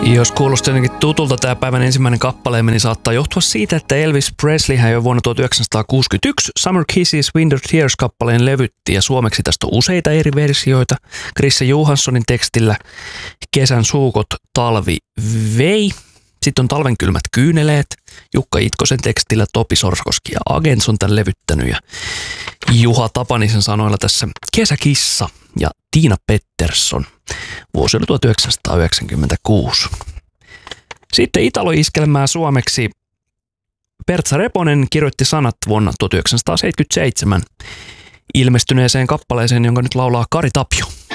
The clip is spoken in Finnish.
Jos kuulostaa jotenkin tutulta tämä päivän ensimmäinen kappaleemme, niin saattaa johtua siitä, että Elvis Presley hän jo vuonna 1961 Summer Kisses Winter Tears-kappaleen levytti ja suomeksi tästä on useita eri versioita. Chrisse Johanssonin tekstillä Kesän suukot talvi vei. Sitten on Talven kylmät kyyneleet. Jukka Itkosen tekstillä Topi Sorskoski ja Agents on tämän levyttänyt. Ja Juha Tapanisen sanoilla tässä Kesäkissa ja Tiina Pettersson. Vuosi oli 1996. Sitten Italo-iskelmää suomeksi Pertsa Reponen kirjoitti sanat vuonna 1977 ilmestyneeseen kappaleeseen, jonka nyt laulaa Kari Tapio.